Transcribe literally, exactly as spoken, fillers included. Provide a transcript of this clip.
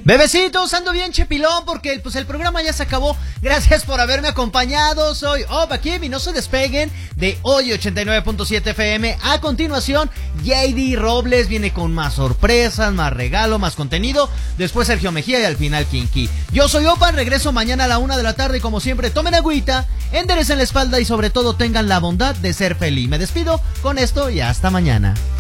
Bebecitos, ando bien chepilón porque pues el programa ya se acabó. Gracias por haberme acompañado. Soy Opa Kim y no se despeguen de hoy ochenta y nueve punto siete F M. A continuación, J D Robles viene con más sorpresas, más regalo, más contenido. Después Sergio Mejía y al final Kinky. Yo soy Opa, regreso mañana a la una de la tarde. Como siempre, tomen agüita, enderecen la espalda y sobre todo tengan la bondad de ser feliz. Me despido con esto y hasta mañana.